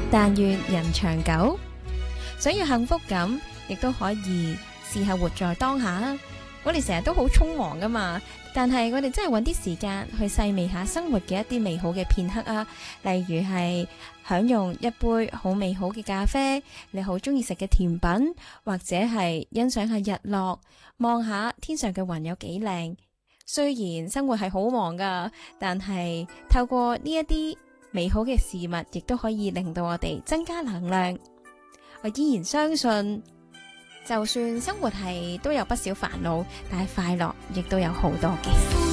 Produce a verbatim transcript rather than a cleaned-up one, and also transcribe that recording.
但願人長久。想要幸福感，亦都可以試下活在當下啦。我哋成日都好匆忙噶嘛，但係我哋真係揾啲時間去細味下生活嘅一啲美好嘅片刻啊，例如係享用一杯好美好嘅咖啡，你好中意食嘅甜品，或者係欣賞下日落，望下天上嘅雲有幾靚。雖然生活係好忙噶，但係透過呢一啲美好嘅事物，亦都可以令到我哋增加能量。我依然相信，就算生活係都有不少煩惱，但係快樂亦都有好多嘅。